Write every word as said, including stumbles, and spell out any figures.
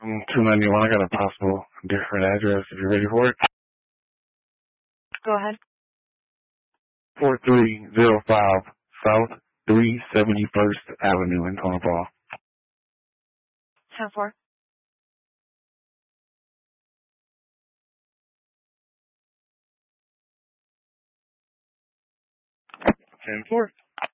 Um, two ninety-one, I got a possible different address if you're ready for it. Go ahead. four three zero five South three hundred seventy-first Avenue in Tonopah. ten four. ten four.